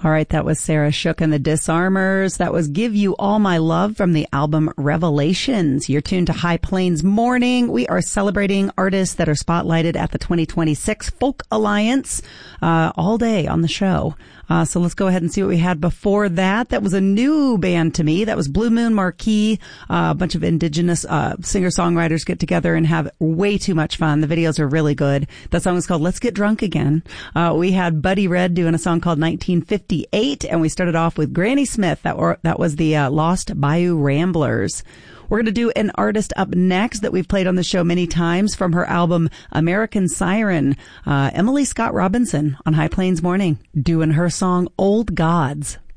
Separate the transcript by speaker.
Speaker 1: All right, that was Sarah Shook and the Disarmers. That was Give You All My Love from the album Revelations. You're tuned to High Plains Morning. We are celebrating artists that are spotlighted at the 2026 Folk Alliance all day on the show. So let's go ahead and see what we had before that. That was a new band to me. That was Blue Moon Marquee. A bunch of indigenous singer-songwriters get together and have way too much fun. The videos are really good. That song is called Let's Get Drunk Again. We had Buddy Red doing a song called 1958, and we started off with Granny Smith. That was the Lost Bayou Ramblers. We're going to do an artist up next that we've played on the show many times from her album American Siren, Emily Scott Robinson on High Plains Morning, doing her song Old Gods.